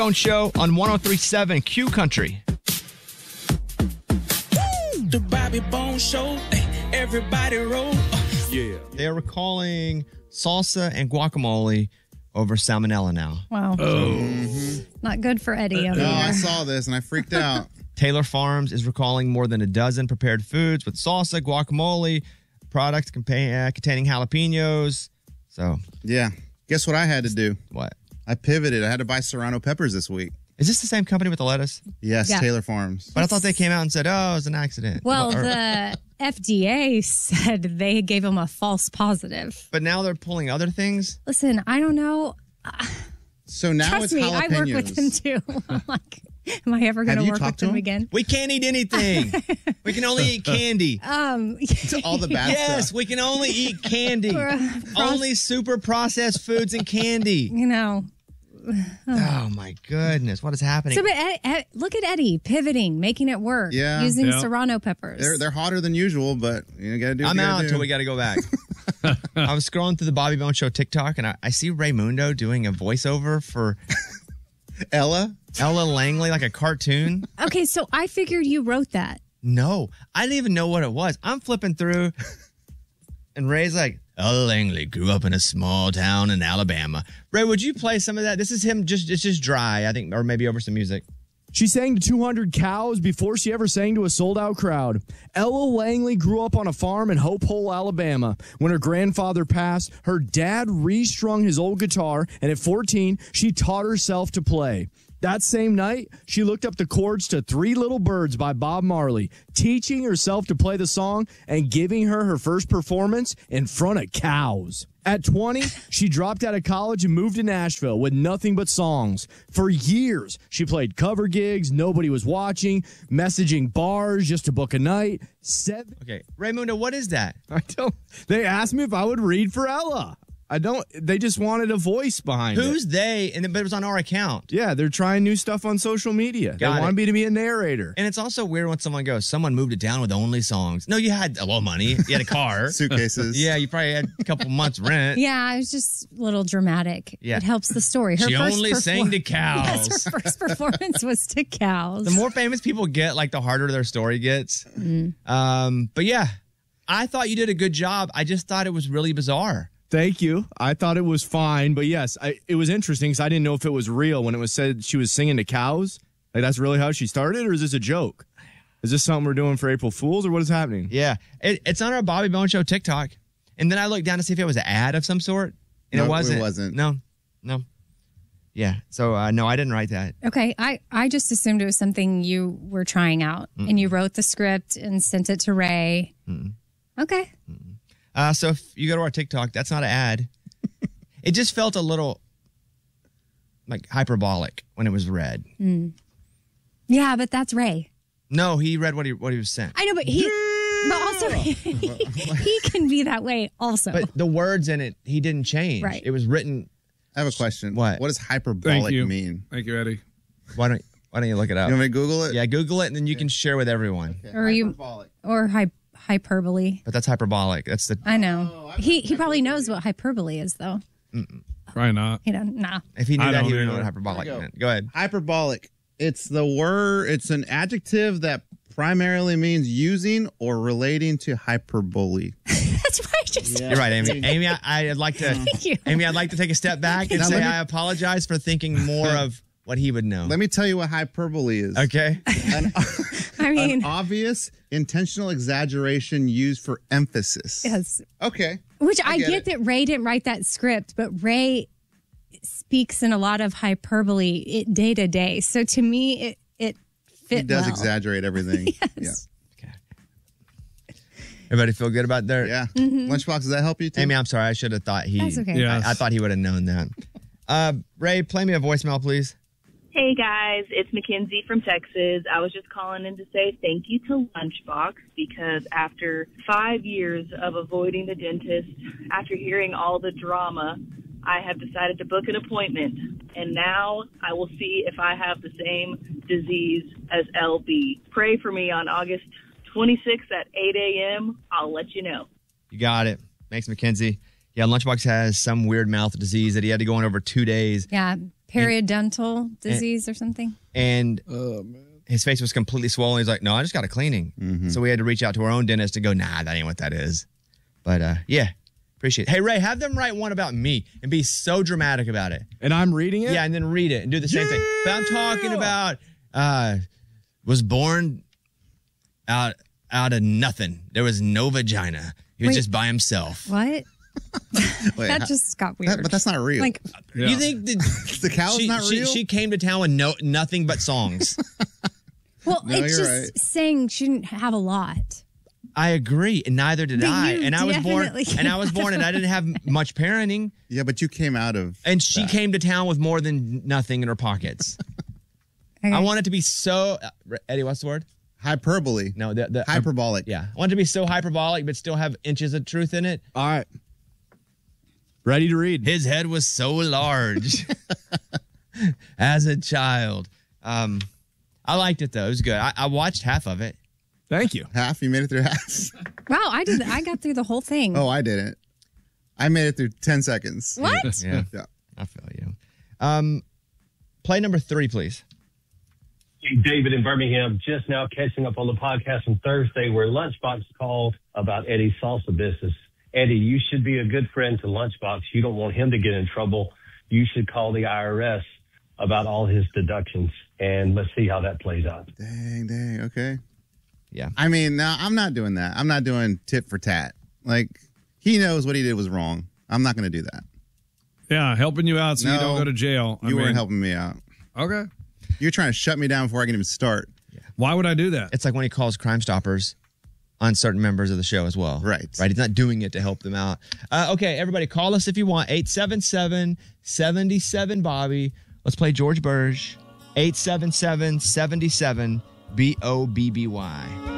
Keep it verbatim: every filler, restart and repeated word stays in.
Show on one oh three point seven Q Country. The Bobby Bones Show. Everybody roll. Yeah. They are recalling salsa and guacamole over salmonella now. Wow. Oh. Mm-hmm. Not good for Eddie over No, there. I saw this and I freaked out. Taylor Farms is recalling more than a dozen prepared foods with salsa, guacamole, products compa- uh, containing jalapenos. So, yeah. Guess what I had to do? What? I pivoted. I had to buy serrano peppers this week. Is this the same company with the lettuce? Yes, Yeah. Taylor Farms. But I thought they came out and said, oh, it was an accident. Well, Or- the F D A said they gave him a false positive. But now they're pulling other things? Listen, I don't know. So now Trust it's me, jalapenos. I work with him too. I'm like, am I ever going Have to you work talked with to him him? again? We can't eat anything. We can only eat candy. Um, All the bad Yes, stuff. we can only eat candy. Or, uh, Only super processed foods and candy. you know. Oh, my goodness. What is happening? So, but Ed, Ed, look at Eddie pivoting, making it work, Yeah. using Yeah. serrano peppers. They're they're hotter than usual, but you gotta do. What I'm you gotta out do. until we got to go back. I was scrolling through the Bobby Bones Show TikTok, and I, I see Raymundo doing a voiceover for Ella. Ella Langley, like a cartoon. Okay, so I figured you wrote that. No, I didn't even know what it was. I'm flipping through, and Ray's like, Ella Langley grew up in a small town in Alabama. Ray, would you play some of that? This is him, just it's just dry, I think, or maybe over some music. She sang to two hundred cows before she ever sang to a sold-out crowd. Ella Langley grew up on a farm in Hope Hole, Alabama. When her grandfather passed, her dad restrung his old guitar, and at fourteen, she taught herself to play. That same night, she looked up the chords to Three Little Birds by Bob Marley, teaching herself to play the song and giving her her first performance in front of cows. At twenty, she dropped out of college and moved to Nashville with nothing but songs. For years, she played cover gigs, nobody was watching, messaging bars just to book a night. Seven- Okay, Raymundo, what is that? I don't. They asked me if I would read for Ella. I don't. They just wanted a voice behind it. Who's they? And then, but it was on our account. Yeah, they're trying new stuff on social media. Got they it. want me to be a narrator. And it's also weird when someone goes, someone moved it down with only songs. No, you had a little money. You had a car. Suitcases. Yeah, you probably had a couple months rent. Yeah, it was just a little dramatic. Yeah. It helps the story. Her She first only perfor- sang to cows. Yes, her first performance was to cows. The more famous people get, like the harder their story gets. Mm-hmm. Um, but yeah, I thought you did a good job. I just thought it was really bizarre. Thank you. I thought it was fine, but yes, I, it was interesting because I didn't know if it was real when it was said she was singing to cows. Like that's really how she started, or is this a joke? Is this something we're doing for April Fools, or what is happening? Yeah, it, it's on our Bobby Bones Show TikTok. And then I looked down to see if it was an ad of some sort. And No, it it wasn't. wasn't. No, no. Yeah, so uh, no, I didn't write that. Okay, I, I just assumed it was something you were trying out, Mm-mm. and you wrote the script and sent it to Ray. Mm-mm. Okay. Uh, so if you go to our TikTok, that's not an ad. It just felt a little like hyperbolic when it was read. Mm. Yeah, but that's Ray. No, he read what he what he was sent. I know, but he, but also he can be that way also. But the words in it, he didn't change. Right. It was written. I have a question. What? What does hyperbolic Thank you. mean? Thank you, Eddie. Why don't Why don't you look it up? You want me to Google it? Yeah, Google it, and then you can share with everyone. or you, or hy- hyperbole. But that's hyperbolic. That's the. I know. he he probably knows what hyperbole is, though. Mm-mm. Probably not. You know, nah. If he knew I that, don't he would know either. what hyperbolic There you go. meant. Go ahead. Hyperbolic. It's the word. It's an adjective that primarily means using or relating to hyperbole. That's what I just Yeah. You're right, Amy. Amy, I, I'd like to. Thank you. Amy, I'd like to take a step back and Now say let me- I apologize for thinking more of what he would know. Let me tell you what hyperbole is. Okay. An, I mean, an obvious, intentional exaggeration used for emphasis. yes. Okay. Which I, I get, get it. that Ray didn't write that script, but Ray speaks in a lot of hyperbole it, day to day. So to me, it it fit He does well. exaggerate everything. Yes. Everybody feel good about their. Yeah. Yeah. Mhm. Lunchbox, does that help you too? Amy, I'm sorry. I should have thought he. That's okay. Yes. I, I thought he would have known that. Uh, Ray, play me a voicemail, please. Hey guys, it's Mackenzie from Texas. I was just calling in to say thank you to Lunchbox because after five years of avoiding the dentist, after hearing all the drama, I have decided to book an appointment. And now I will see if I have the same disease as L B. Pray for me on August twenty-sixth at eight a.m. I'll let you know. You got it. Thanks, Mackenzie. Yeah, Lunchbox has some weird mouth disease that he had to go on over two days. Yeah, Periodontal disease or something. And his face was completely swollen. He's like, no, I just got a cleaning. Mm-hmm. So we had to reach out to our own dentist to go, nah, that ain't what that is. But uh, yeah, appreciate it. Hey, Ray, have them write one about me and be so dramatic about it. And I'm reading it? Yeah, and then read it and do the same yeah! thing. But I'm talking about uh, was born out out of nothing. There was no vagina. He was Wait. just by himself. What? Wait, that how- just got that- weird. but that's not real. Like, You think that the cow's she, not she, real? she came to town with no nothing but songs. well, No, it's you're just right. saying she didn't have a lot. I agree, and neither did But I. you And I was born, definitely- and I was born, and I didn't have much parenting. Yeah, but you came out of. And she that. came to town with more than nothing in her pockets. Okay. I want it to be so. Uh, Eddie, what's the word? hyperbole. No, the, the Hyperbolic. Yeah, I want it to be so hyperbolic, but still have inches of truth in it. All right. Ready to read. His head was so large as a child. Um, I liked it though; it was good. I, I watched half of it. Thank you. Half? You made it through half? Wow, I did. I got through the whole thing. Oh, I didn't. I made it through ten seconds. What? Yeah, Yeah. I feel you. Um, play number three, please. Hey, David in Birmingham, just now catching up on the podcast from Thursday where Lunchbox called about Eddie's salsa business. Eddie, you should be a good friend to Lunchbox. You don't want him to get in trouble. You should call the I R S about all his deductions, and let's see how that plays out. Dang, dang. Okay. Yeah. I mean, no, I'm not doing that. I'm not doing tit for tat. Like, he knows what he did was wrong. I'm not going to do that. Yeah, helping you out so you No, don't go to jail. I You mean, weren't helping me out. Okay. You're trying to shut me down before I can even start. Why would I do that? It's like when he calls Crime Stoppers on certain members of the show as well. Right. Right. He's not doing it to help them out. Uh, okay, everybody, call us if you want. eight seven seven, seven seven, Bobby. Let's play George Burge. eight seven seven, seven seven, B O B B Y.